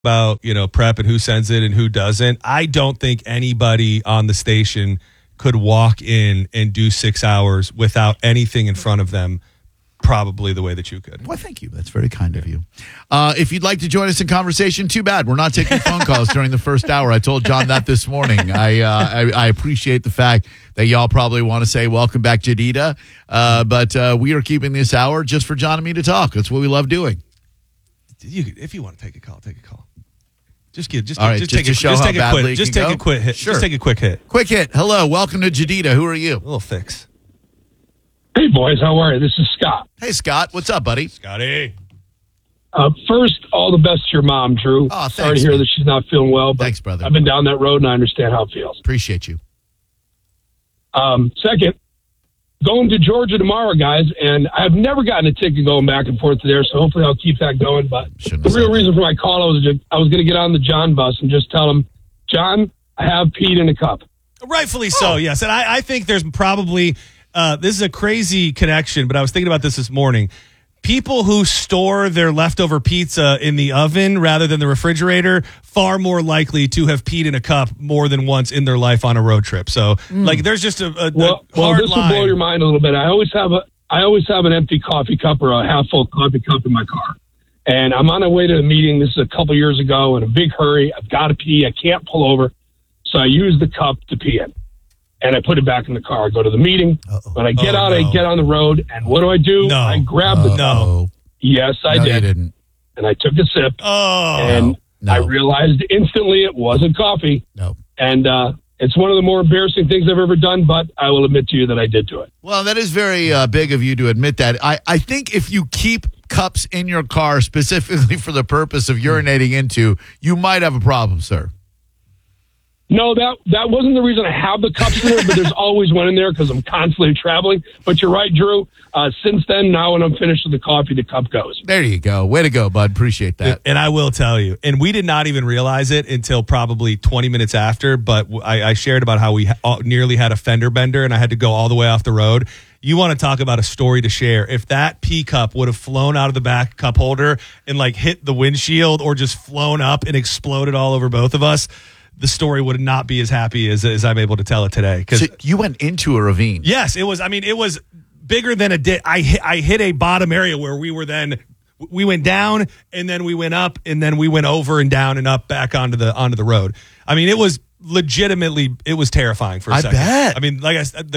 about, prep and who sends it and who doesn't. I don't think anybody on the station could walk in and do 6 hours without anything in front of them, probably the way that you could. Well, thank you. That's very kind of you. If you'd like to join us in conversation, too bad. We're not taking phone calls during the first hour. I told John that this morning. I appreciate the fact that y'all probably want to say welcome back, Jadida. But we are keeping this hour just for John and me to talk. That's what we love doing. If you want to take a call, take a call. Just take a quick hit. Sure. Just take a quick hit. Quick hit. Hello. Welcome to Jadida. Who are you? A little fix. Hey, boys. How are you? This is Scott. Hey, Scott. What's up, buddy? Scotty. First, all the best to your mom, Drew. Oh, thanks, Sorry to hear that she's not feeling well. But thanks, brother. I've been down that road, and I understand how it feels. Appreciate you. Second, going to Georgia tomorrow, guys, and I've never gotten a ticket going back and forth to there, so hopefully I'll keep that going. But the real reason for my call, I was going to get on the John bus and just tell him, John, I have peed in a cup. Rightfully so, yes. And I think there's probably, this is a crazy connection, but I was thinking about this morning. People who store their leftover pizza in the oven rather than the refrigerator, far more likely to have peed in a cup more than once in their life on a road trip. So, there's just a hard this will line. blow your mind a little bit. I always have an empty coffee cup or a half full coffee cup in my car, and I'm on my way to the meeting. This is a couple years ago in a big hurry. I've got to pee. I can't pull over, so I use the cup to pee in. And I put it back in the car. I go to the meeting. When I get out, I get on the road. And what do? No. I grab the cup. No. Yes, I did. You didn't. And I took a sip. And I realized instantly it wasn't coffee. No. And it's one of the more embarrassing things I've ever done, but I will admit to you that I did do it. Well, that is very big of you to admit that. I think if you keep cups in your car specifically for the purpose of urinating into, you might have a problem, sir. No, that wasn't the reason I have the cups in there, but there's always one in there because I'm constantly traveling. But you're right, Drew. Since then, now when I'm finished with the coffee, the cup goes. There you go. Way to go, bud. Appreciate that. And I will tell you, and we did not even realize it until probably 20 minutes after, but I shared about how we nearly had a fender bender and I had to go all the way off the road. You want to talk about a story to share. If that pea cup would have flown out of the back cup holder and hit the windshield or just flown up and exploded all over both of us, the story would not be as happy as I'm able to tell it today. So you went into a ravine. Yes, it was. I mean, it was bigger than a ditch. I hit a bottom area where we went down and then we went up and then we went over and down and up back onto the road. I mean, it was legitimately, it was terrifying for a second. I bet. I mean, like I said,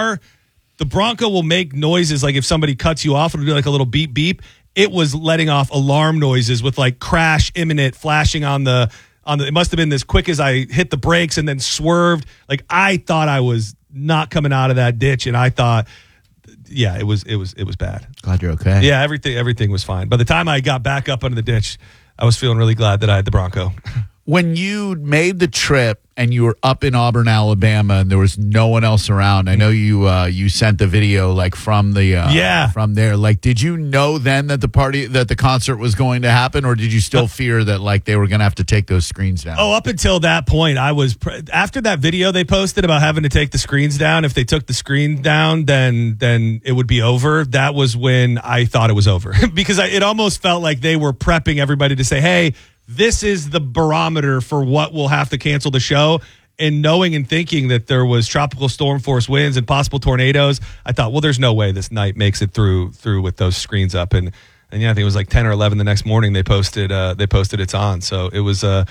the Bronco will make noises like if somebody cuts you off, it'll do like a little beep beep. It was letting off alarm noises with crash imminent flashing on the. It must have been as quick as I hit the brakes and then swerved. I thought I was not coming out of that ditch, and I thought, yeah, it was bad. Glad you're okay. Yeah, everything was fine. By the time I got back up under the ditch, I was feeling really glad that I had the Bronco. When you made the trip and you were up in Auburn, Alabama, and there was no one else around, I know you sent the video from from there. Did you know then that the concert was going to happen, or did you still fear that they were going to have to take those screens down? Oh, up until that point, I was after that video they posted about having to take the screens down. If they took the screen down, then it would be over. That was when I thought it was over because it almost felt like they were prepping everybody to say, "Hey, this is the barometer for what we'll have to cancel the show." And knowing and thinking that there was tropical storm force winds and possible tornadoes, I thought, well, there's no way this night makes it through with those screens up. And yeah, I think it was 10 or 11 the next morning they posted it's on. So it was a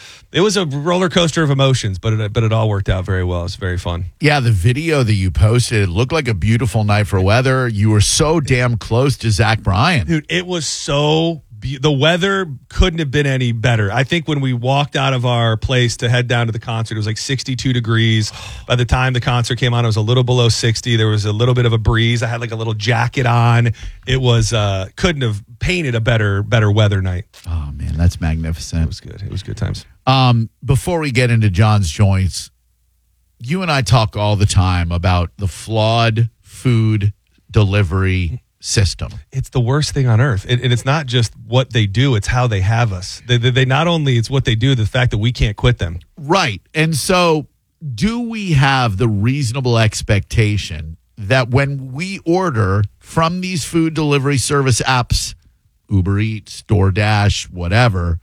roller coaster of emotions, but it all worked out very well. It was very fun. Yeah, the video that you posted, it looked like a beautiful night for weather. You were so damn close to Zach Bryan. Dude, it was so the weather couldn't have been any better. I think when we walked out of our place to head down to the concert, it was 62 degrees. By the time the concert came on, it was a little below 60. There was a little bit of a breeze. I had a little jacket on. It was couldn't have painted a better weather night. Oh man, that's magnificent. It was good. It was good times. Before we get into John's joints, you and I talk all the time about the flawed food delivery system. It's the worst thing on earth. And it's not just what they do, it's how they have us. They not only it's what they do, the fact that we can't quit them. Right. And so do we have the reasonable expectation that when we order from these food delivery service apps, Uber Eats, DoorDash, whatever,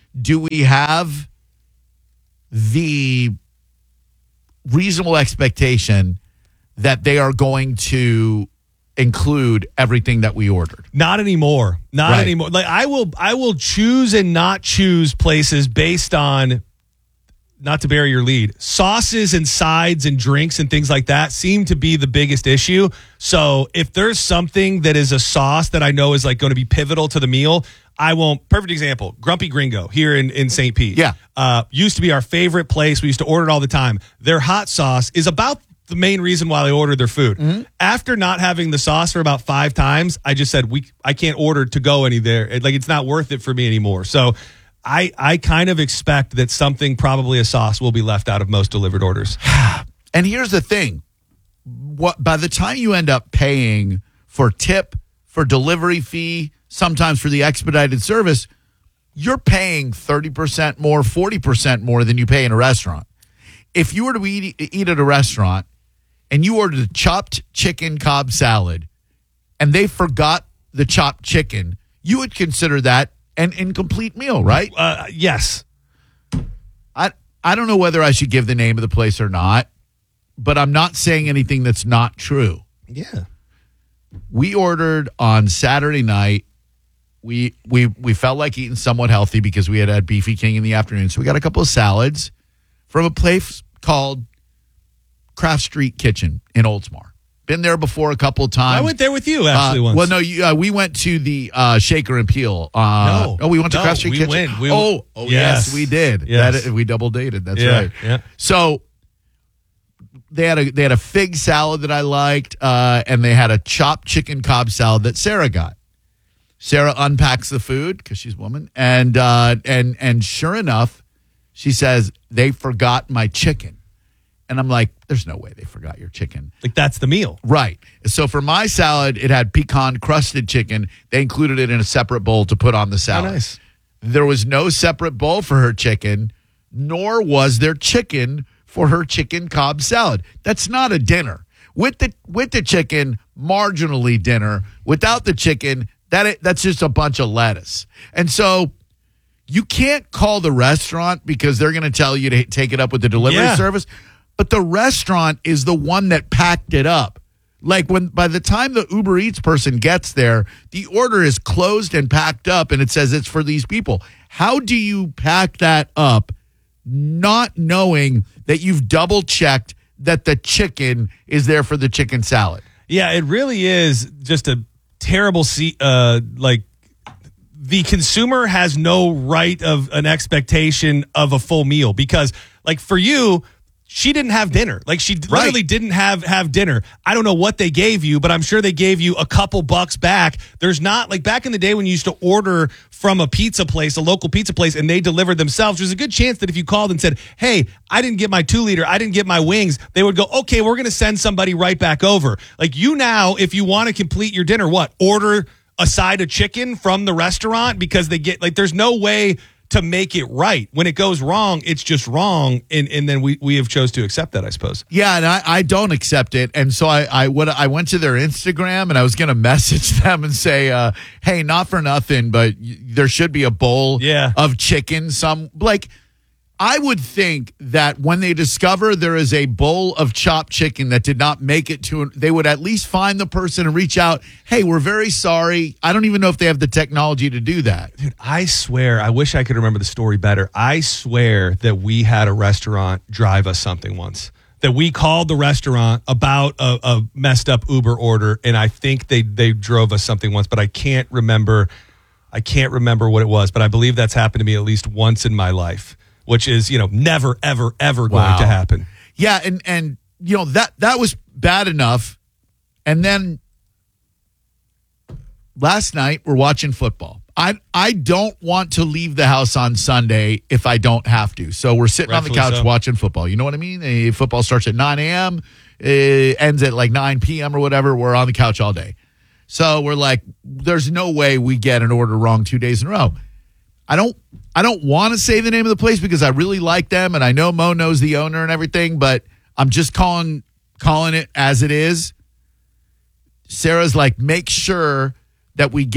do we have the reasonable expectation that they are going to include everything that we ordered? Not anymore. Not Right. anymore. Like I will choose and not choose places based on, not to bury your lead, sauces and sides and drinks and things like that seem to be the biggest issue. So if there's something that is a sauce that I know is like going to be pivotal to the meal, I won't. Perfect example, Grumpy Gringo here in St. Pete. Yeah. Used to be our favorite place. We used to order it all the time. Their hot sauce is about the main reason why I ordered their food. Mm-hmm. After not having the sauce for about 5 times, I just said I can't order to go any there. Like it's not worth it for me anymore. So I kind of expect that something, probably a sauce, will be left out of most delivered orders. And here's the thing. By the time you end up paying for tip, for delivery fee, sometimes for the expedited service, you're paying 30% more, 40% more than you pay in a restaurant. If you were to eat at a restaurant and you ordered a chopped chicken Cobb salad and they forgot the chopped chicken, you would consider that an incomplete meal, right? Yes. I don't know whether I should give the name of the place or not, but I'm not saying anything that's not true. Yeah. We ordered on Saturday night. We felt like eating somewhat healthy because we had Beefy King in the afternoon. So we got a couple of salads from a place called Craft Street Kitchen in Oldsmar. Been there before a couple of times. I went there with you actually once. Well, no, we went to the Shaker and Peel. We went to Craft Street Kitchen. Yes, we did. Yes. We double dated. That's Yeah, right. yeah. So they had a fig salad that I liked, and they had a chopped chicken Cobb salad that Sarah got. Sarah unpacks the food because she's a woman, and sure enough, she says they forgot my chicken. And I'm like, there's no way they forgot your chicken. Like that's the meal. Right. So for my salad, it had pecan crusted chicken. They included it in a separate bowl to put on the salad. Oh, nice. There was no separate bowl for her chicken, nor was there chicken for her chicken Cobb salad. That's not a dinner. With the chicken, marginally dinner. Without the chicken, that's just a bunch of lettuce. And so you can't call the restaurant because they're going to tell you to take it up with the delivery service. But the restaurant is the one that packed it up. Like by the time the Uber Eats person gets there, the order is closed and packed up and it says it's for these people. How do you pack that up not knowing that you've double checked that the chicken is there for the chicken salad? Yeah, it really is just a terrible like the consumer has no right of an expectation of a full meal because like for you, she didn't have dinner. Like she literally didn't have dinner. I don't know what they gave you, but I'm sure they gave you a couple bucks back. There's not like back in the day when you used to order from a pizza place, a local pizza place, and they delivered themselves. There's a good chance that if you called and said, hey, I didn't get my 2-liter, I didn't get my wings, they would go, okay, we're going to send somebody right back over. Like you now, if you want to complete your dinner, order a side of chicken from the restaurant because they get like, there's no way to make it right. When it goes wrong, it's just wrong. And then we have chose to accept that, I suppose. Yeah, and I don't accept it. And so I went to their Instagram and I was going to message them and say, hey, not for nothing, but there should be a bowl of chicken. I would think that when they discover there is a bowl of chopped chicken that did not make it they would at least find the person and reach out. Hey, we're very sorry. I don't even know if they have the technology to do that. Dude, I swear, I wish I could remember the story better. I swear that we had a restaurant drive us something once. That we called the restaurant about a messed up Uber order, and I think they drove us something once, but I can't remember what it was. But I believe that's happened to me at least once in my life. Which is, never, ever, ever going to happen. Yeah, and that was bad enough. And then last night we're watching football. I don't want to leave the house on Sunday if I don't have to. So we're sitting on the couch watching football. You know what I mean? Football starts at 9 a.m., ends at like 9 p.m. or whatever. We're on the couch all day. So we're like, there's no way we get an order wrong 2 days in a row. I don't want to say the name of the place because I really like them and I know Mo knows the owner and everything, but I'm just calling it as it is. Sarah's like, make sure that we get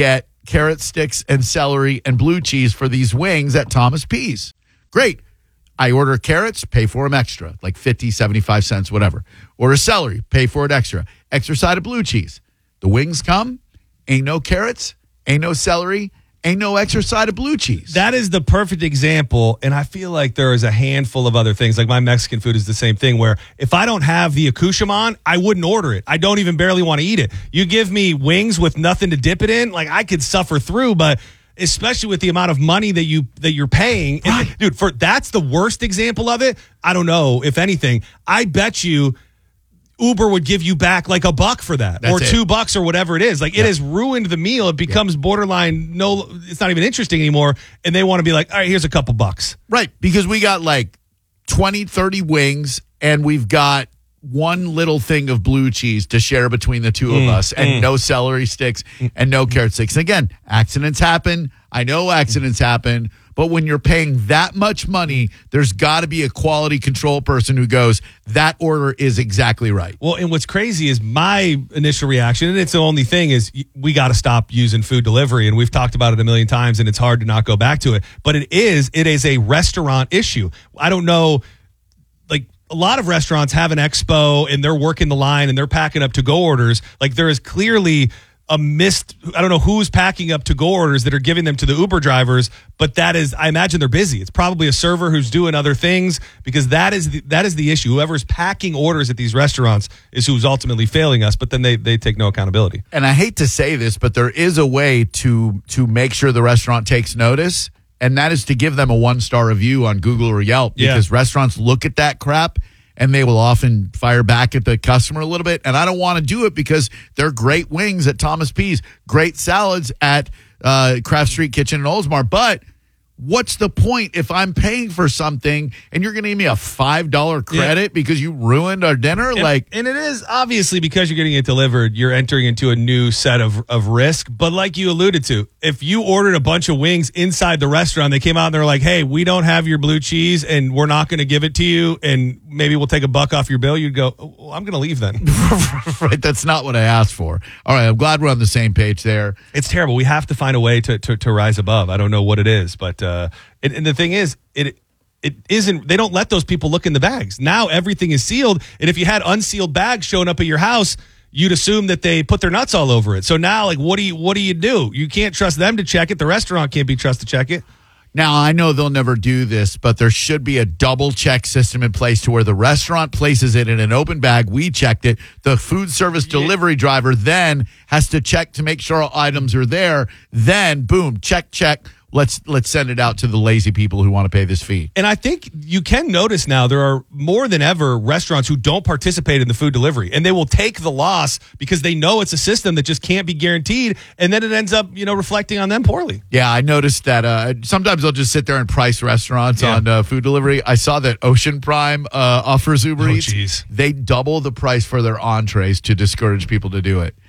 carrot sticks and celery and blue cheese for these wings at Thomas P's. Great. I order carrots, pay for them extra, like 50, 75 cents, whatever. Order celery, pay for it extra. Extra side of blue cheese. The wings come, ain't no carrots, ain't no celery, ain't no extra side of blue cheese. That is the perfect example, and I feel like there is a handful of other things. Like my Mexican food is the same thing, where if I don't have the accoutrement, I wouldn't order it. I don't even barely want to eat it. You give me wings with nothing to dip it in, like I could suffer through, but especially with the amount of money that you're paying. Right. And, dude, that's the worst example of it. I don't know, if anything. I bet you Uber would give you back like $1 for that. That's or it. $2 or whatever it is. Like it has ruined the meal. It becomes borderline it's not even interesting anymore. And they want to be like, all right, here's a couple bucks. Right, because we got like 20, 30 wings, and we've got one little thing of blue cheese to share between the two of us, and no celery sticks and no carrot sticks. Again, accidents happen. I know accidents happen. But when you're paying that much money, there's got to be a quality control person who goes, that order is exactly right. Well, and what's crazy is my initial reaction, and it's the only thing, is we got to stop using food delivery. And we've talked about it a million times, and it's hard to not go back to it. But it is a restaurant issue. I don't know, like a lot of restaurants have an expo and they're working the line and they're packing up to-go orders. Like there is clearly I don't know who's packing up to-go orders that are giving them to the Uber drivers, but that is, I imagine they're busy. It's probably a server who's doing other things, because that is the issue. Whoever's packing orders at these restaurants is who's ultimately failing us, but then they take no accountability. And I hate to say this, but there is a way to make sure the restaurant takes notice, and that is to give them a 1-star review on Google or Yelp, because restaurants look at that crap and they will often fire back at the customer a little bit. And I don't want to do it because they're great wings at Thomas P's, great salads at Craft Street Kitchen in Oldsmar. But what's the point if I'm paying for something and you're going to give me a $5 credit because you ruined our dinner? And it is obviously, because you're getting it delivered, you're entering into a new set of risk. But like you alluded to, if you ordered a bunch of wings inside the restaurant, they came out and they're like, hey, we don't have your blue cheese and we're not going to give it to you, and maybe we'll take $1 off your bill, you'd go, oh, well, I'm going to leave then. Right, that's not what I asked for. All right, I'm glad we're on the same page there. It's terrible. We have to find a way to rise above. I don't know what it is, but and the thing is, it isn't. They don't let those people look in the bags. Now everything is sealed, and if you had unsealed bags showing up at your house, you'd assume that they put their nuts all over it. So now, like, what do you do? You can't trust them to check it. The restaurant can't be trusted to check it. Now, I know they'll never do this, but there should be a double check system in place to where the restaurant places it in an open bag. We checked it. The food service delivery driver then has to check to make sure all items are there. Then, boom, check. Let's send it out to the lazy people who want to pay this fee. And I think you can notice now there are more than ever restaurants who don't participate in the food delivery, and they will take the loss because they know it's a system that just can't be guaranteed, and then it ends up, reflecting on them poorly. Yeah, I noticed that sometimes they'll just sit there and price restaurants on food delivery. I saw that Ocean Prime offers Uber Eats. Geez. They double the price for their entrees to discourage people to do it.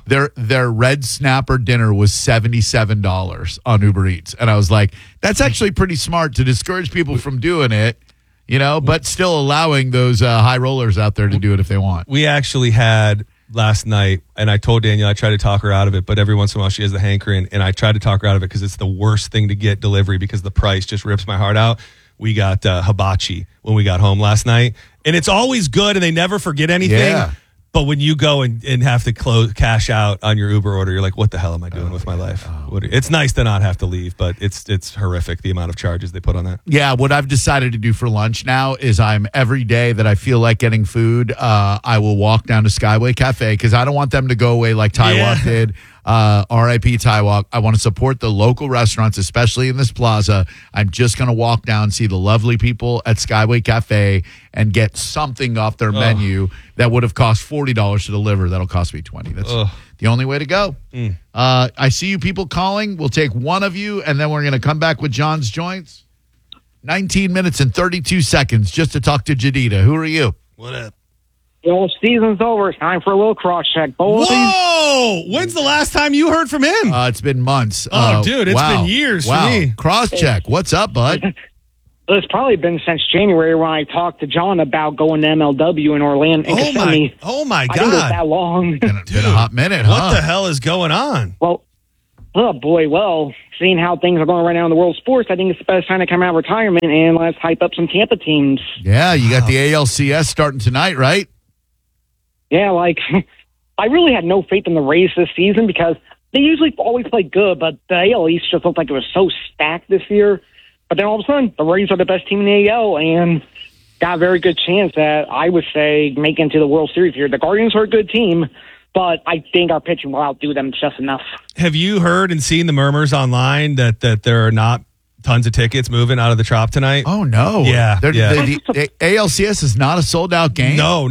Their red snapper dinner was $77 on Uber Eats. And I was like, that's actually pretty smart to discourage people from doing it, but still allowing those high rollers out there to do it if they want. We actually had last night, and I told Danielle I tried to talk her out of it, but every once in a while she has the hankering, and I tried to talk her out of it because it's the worst thing to get delivery because the price just rips my heart out. We got hibachi when we got home last night, and it's always good, and they never forget anything. Yeah. But when you go and have to cash out on your Uber order, you're like, what the hell am I doing with my life? It's nice to not have to leave, but it's horrific, the amount of charges they put on that. Yeah, what I've decided to do for lunch now is every day that I feel like getting food, I will walk down to Skyway Cafe because I don't want them to go away like Taiwan did. RIP Taiwan. I want to support the local restaurants, especially in this plaza. I'm just going to walk down, see the lovely people at Skyway Cafe, and get something off their menu that would have cost $40 to deliver. That'll cost me $20. That's the only way to go. I see you people calling. We'll take one of you, and then we're going to come back with John's Joints. 19 minutes and 32 seconds just to talk to Jadida. Who are you? What up? Well, season's over. It's time for a little cross-check, boys. Whoa! When's the last time you heard from him? It's been months. Dude, it's been years for me. Cross-check. What's up, bud? It's probably been since January when I talked to John about going to MLW in Orlando. Oh, my I think it was God. that long. Been a hot minute, huh? What the hell is going on? Well, Oh, boy. Well, seeing how things are going right now in the world of sports, I think it's the best time to come out of retirement and let's hype up some Tampa teams. Yeah, you got the ALCS starting tonight, right? Yeah, I really had no faith in the Rays this season because they usually always play good, but the AL East just looked like it was so stacked this year. But then all of a sudden, the Rays are the best team in the AL and got a very good chance that I would say make it into the World Series here. The Guardians are a good team, but I think our pitching will outdo them just enough. Have you heard and seen the murmurs online that there are not tons of tickets moving out of the Trop tonight? Oh, no. Yeah. The ALCS is not a sold-out game? No.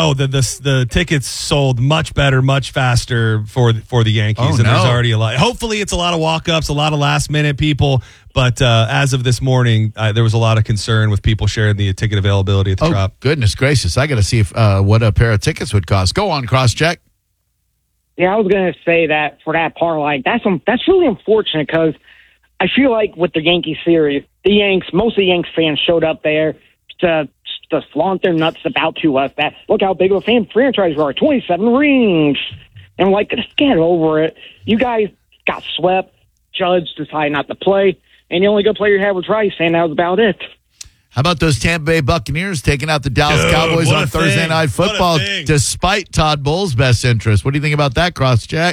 The tickets sold much better, much faster for the Yankees. And there's already a lot. Hopefully it's a lot of walk-ups, a lot of last-minute people. But as of this morning, there was a lot of concern with people sharing the ticket availability at the Trop. Goodness gracious. I got to see what a pair of tickets would cost. Go on, Crosscheck. Yeah, I was going to say that for that part, that's really unfortunate because I feel like with the Yankee series, most of the Yanks fans showed up there to flaunt their nuts about to us that look how big of a fan franchise we are, 27 rings. And just get over it. You guys got swept. Judge decided not to play. And the only good player you had was Rice, and that was about it. How about those Tampa Bay Buccaneers taking out the Dallas Cowboys on Thursday Night Football despite Todd Bowles' best interest? What do you think about that, Crosscheck?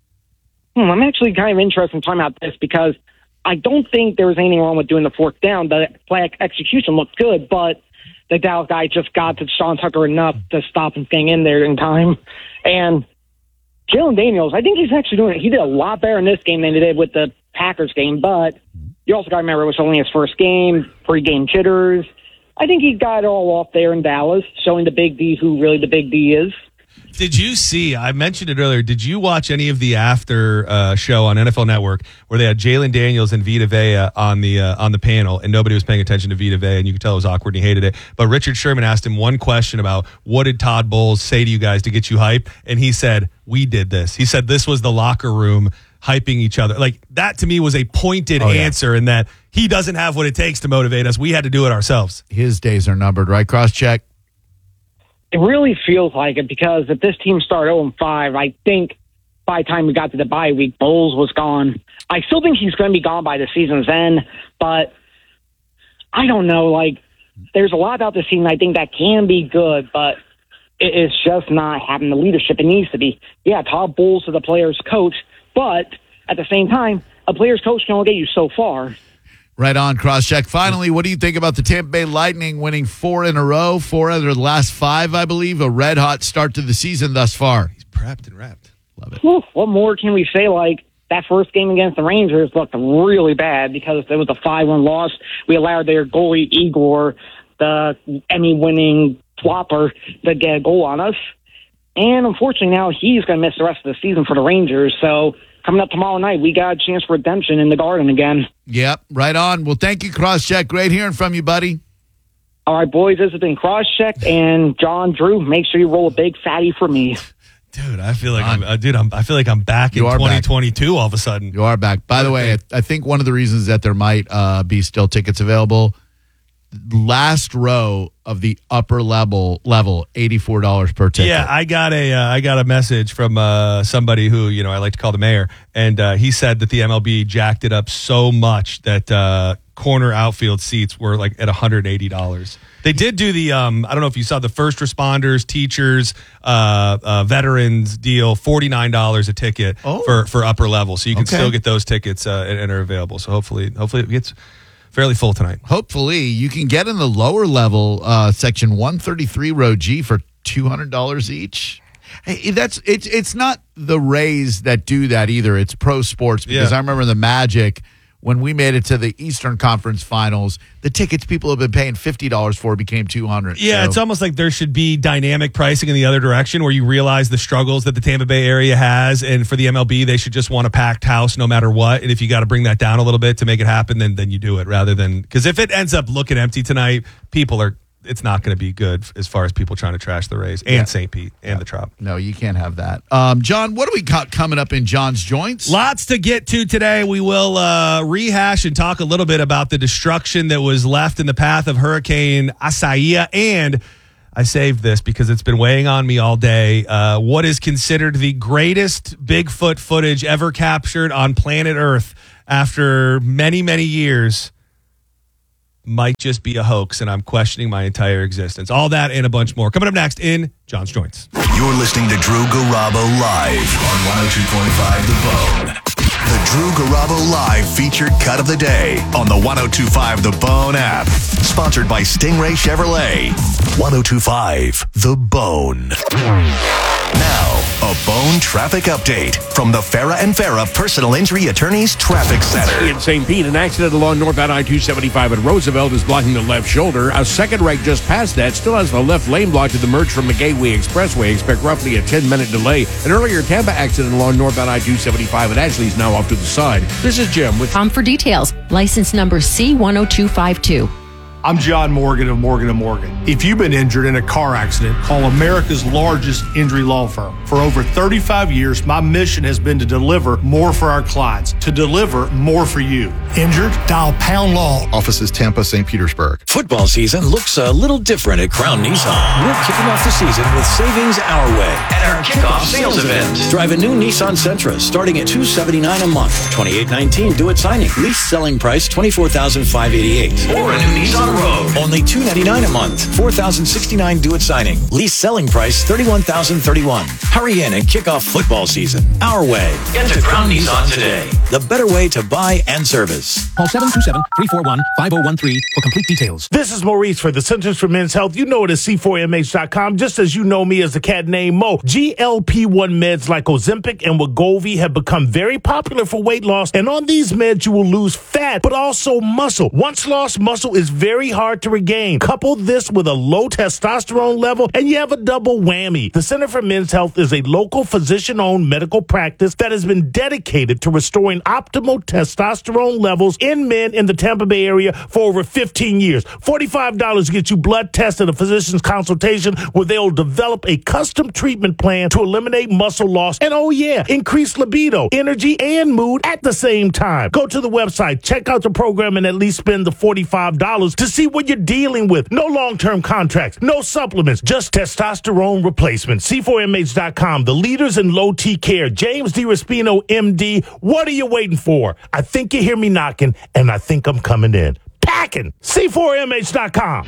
I'm actually kind of interested in talking about this because I don't think there was anything wrong with doing the fourth down. The play execution looked good, but the Dallas guy just got to Sean Tucker enough to stop him getting in there in time. And Jalen Daniels, I think he's actually doing it. He did a lot better in this game than he did with the Packers game, but you also got to remember it was only his first game, pre-game jitters. I think he got it all off there in Dallas, showing the Big D who really the Big D is. Did you see, I mentioned it earlier, did you watch any of the after show on NFL Network where they had Jalen Daniels and Vita Vea on the panel and nobody was paying attention to Vita Vea and you could tell it was awkward and he hated it. But Richard Sherman asked him one question about what did Todd Bowles say to you guys to get you hype? And he said, we did this. He said this was the locker room hyping each other. That to me was a pointed answer in that he doesn't have what it takes to motivate us. We had to do it ourselves. His days are numbered, right, Crosscheck? It really feels like it because if this team started 0-5, I think by the time we got to the bye week, Bowles was gone. I still think he's going to be gone by the season's end, but I don't know. There's a lot about this team I think that can be good, but it's just not having the leadership it needs to be. Yeah, Todd Bowles is the player's coach, but at the same time, a player's coach can only get you so far. Right on, Crosscheck. Finally, what do you think about the Tampa Bay Lightning winning 4 in a row, 4 out of the last 5, I believe? A red-hot start to the season thus far. He's prepped and wrapped. Love it. What more can we say? That first game against the Rangers looked really bad because it was a 5-1 loss. We allowed their goalie, Igor, the Emmy-winning flopper, to get a goal on us. And unfortunately now he's going to miss the rest of the season for the Rangers, so coming up tomorrow night, we got a chance for redemption in the Garden again. Yep, right on. Well, thank you, Crosscheck. Great hearing from you, buddy. All right, boys, this has been Crosscheck and John Drew. Make sure you roll a big fatty for me. Dude, I feel like I feel like I'm back in 2022 all of a sudden. You are back. By the way, I think one of the reasons that there might be still tickets available, last row of the upper level, $84 per ticket. Yeah, I got a message from somebody who I like to call the mayor, and he said that the MLB jacked it up so much that corner outfield seats were at $180. They did do the I don't know if you saw the first responders, teachers, veterans deal, $49 a ticket for upper level, so you can still get those tickets and are available. So hopefully it gets fairly full tonight. Hopefully, you can get in the lower level, section 133, row G, for $200 each. Hey, it's not the Rays that do that either. It's pro sports because I remember the Magic when we made it to the Eastern Conference Finals. The tickets people have been paying $50 for became $200. Yeah, so. It's almost like there should be dynamic pricing in the other direction where you realize the struggles that the Tampa Bay area has, and for the MLB, they should just want a packed house no matter what. And if you got to bring that down a little bit to make it happen, then you do it rather than because if it ends up looking empty tonight, it's not going to be good as far as people trying to trash the Rays and St. Pete and the Trop. No, you can't have that. John, what do we got coming up in John's Joints? Lots to get to today. We will rehash and talk a little bit about the destruction that was left in the path of Hurricane Isaiah. And I saved this because it's been weighing on me all day. What is considered the greatest Bigfoot footage ever captured on planet Earth after many, many years might just be a hoax, and I'm questioning my entire existence. All that and a bunch more. Coming up next in John's Joints. You're listening to Drew Garabo live on 102.5 The Bone. The Drew Garabo Live featured cut of the day on the 102.5 The Bone app. Sponsored by Stingray Chevrolet. 102.5 The Bone. Now, a Bone traffic update from the Farah and Farah Personal Injury Attorneys Traffic Center. In St. Pete, an accident along northbound I-275 at Roosevelt is blocking the left shoulder. A second wreck just past that still has the left lane blocked to the merge from the Gateway Expressway. Expect roughly a 10-minute delay. An earlier Tampa accident along northbound I-275 at Ashley is now off to the side. This is Jim with For details, license number C10252. I'm John Morgan of Morgan & Morgan. If you've been injured in a car accident, call America's largest injury law firm. For over 35 years, my mission has been to deliver more for our clients, to deliver more for you. Injured? Dial Pound Law. Offices Tampa, St. Petersburg. Football season looks a little different at Crown Nissan. We're kicking off the season with savings our way at our kickoff sales event. Drive a new Nissan Sentra starting at $279 a month. 2819 due at signing. Lease selling price $24,588. Or a new Nissan Rogue. Only $299 a month. $4,069 due at signing. Lease selling price $31,031. Hurry in and kick off football season our way. Get to Crown Nissan today. The better way to buy and service. Call 727-341-5013 for complete details. This is Maurice for the Centers for Men's Health. You know it as C4MH.com, just as you know me as the cat named Mo. GLP-1 meds like Ozempic and Wegovy have become very popular for weight loss, and on these meds you will lose fat, but also muscle. Once lost muscle is very hard to regain. Couple this with a low testosterone level, and you have a double whammy. The Center for Men's Health is a local physician-owned medical practice that has been dedicated to restoring optimal testosterone levels in men in the Tampa Bay area for over 15 years. $45 gets you blood tests and a physician's consultation where they'll develop a custom treatment plan to eliminate muscle loss and, oh yeah, increase libido, energy, and mood at the same time. Go to the website, check out the program, and at least spend the $45 to see what you're dealing with. No long-term contracts, no supplements, just testosterone replacement. C4MH.com, the leaders in low T care. James DiRespino, MD. What are you waiting for? I think you hear me knocking, and I think I'm coming in. Packing. C4MH.com.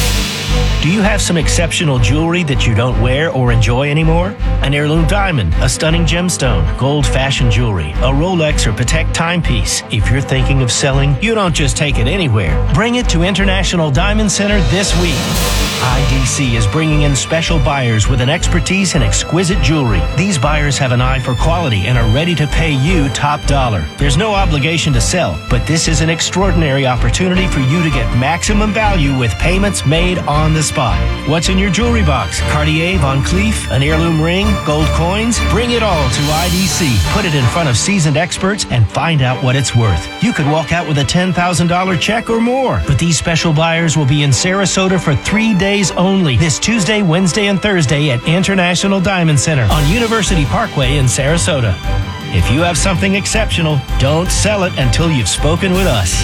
Do you have some exceptional jewelry that you don't wear or enjoy anymore? An heirloom diamond, a stunning gemstone, gold fashion jewelry, a Rolex or Patek timepiece. If you're thinking of selling, you don't just take it anywhere. Bring it to International Diamond Center this week. IDC is bringing in special buyers with an expertise in exquisite jewelry. These buyers have an eye for quality and are ready to pay you top dollar. There's no obligation to sell, but this is an extraordinary opportunity for you to get maximum value with payments made on the spot. What's in your jewelry box? Cartier, Van Cleef, an heirloom ring, gold coins? Bring it all to IDC. Put it in front of seasoned experts and find out what it's worth. You could walk out with a $10,000 check or more. But these special buyers will be in Sarasota for 3 days only. This Tuesday, Wednesday, and Thursday at International Diamond Center on University Parkway in Sarasota. If you have something exceptional, don't sell it until you've spoken with us.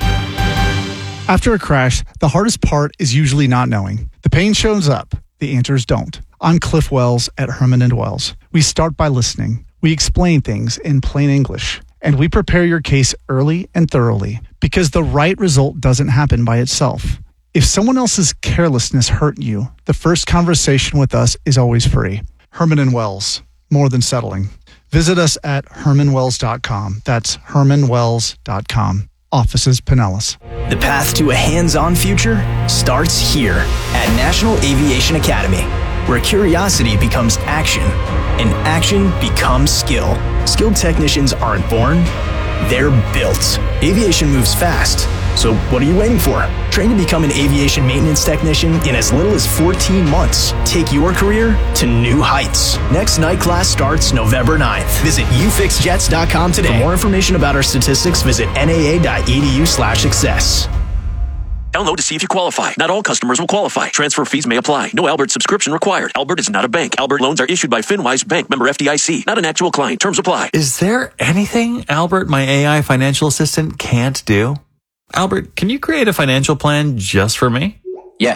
After a crash, the hardest part is usually not knowing. The pain shows up, the answers don't. I'm Cliff Wells at Herman & Wells. We start by listening. We explain things in plain English. And we prepare your case early and thoroughly because the right result doesn't happen by itself. If someone else's carelessness hurt you, the first conversation with us is always free. Herman & Wells, more than settling. Visit us at hermanwells.com. That's hermanwells.com. Offices Pinellas. The path to a hands-on future starts here at National Aviation Academy, where curiosity becomes action and action becomes skill. Skilled technicians aren't born, they're built. Aviation moves fast, so what are you waiting for? Train to become an aviation maintenance technician in as little as 14 months. Take your career to new heights. Next night class starts November 9th. Visit ufixjets.com today. For more information about our statistics, visit naa.edu/success. Download to see if you qualify. Not all customers will qualify. Transfer fees may apply. No Albert subscription required. Albert is not a bank. Albert loans are issued by FinWise Bank, member FDIC. Not an actual client. Terms apply. Is there anything Albert, my AI financial assistant, can't do? Albert, can you create a financial plan just for me? Yes.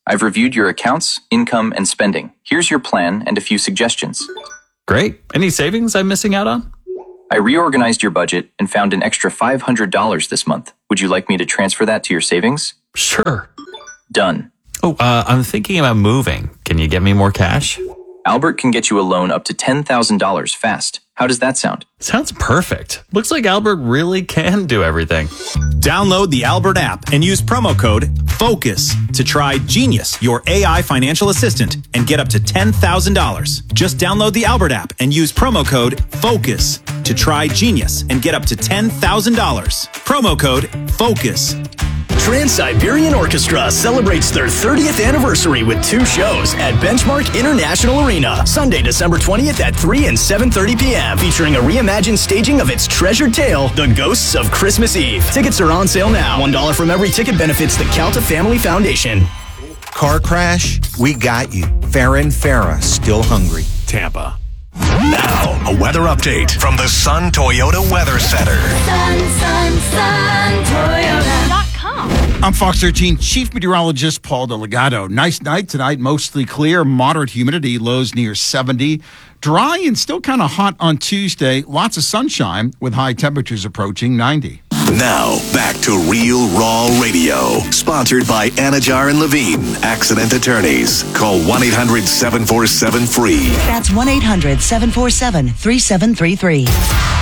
I've reviewed your accounts, income, and spending. Here's your plan and a few suggestions. Great. Any savings I'm missing out on? I reorganized your budget and found an extra $500 this month. Would you like me to transfer that to your savings? Sure. Done. Oh, I'm thinking about moving. Can you get me more cash? Albert can get you a loan up to $10,000 fast. How does that sound? Sounds perfect. Looks like Albert really can do everything. Download the Albert app and use promo code FOCUS to try Genius, your AI financial assistant, and get up to $10,000. Just download the Albert app and use promo code FOCUS to try Genius and get up to $10,000. Promo code FOCUS. Trans-Siberian Orchestra celebrates their 30th anniversary with 2 shows at Benchmark International Arena, Sunday, December 20th at 3 and 7:30 p.m., featuring a reimagined staging of its treasured tale, The Ghosts of Christmas Eve. Tickets are on sale now. $1 from every ticket benefits the Calta Family Foundation. Car crash? We got you. Farrah and Farrah, still hungry. Tampa. Now, a weather update from the Sun Toyota Weather Center. Sun Toyota.com. I'm Fox 13 Chief Meteorologist Paul Delegado. Nice night tonight, mostly clear, moderate humidity, lows near 70. Dry and still kind of hot on Tuesday. Lots of sunshine with high temperatures approaching 90. Now, back to Real Raw Radio. Sponsored by Anajar and Levine, accident attorneys. Call 1-800-747-FREE. That's 1-800-747-3733.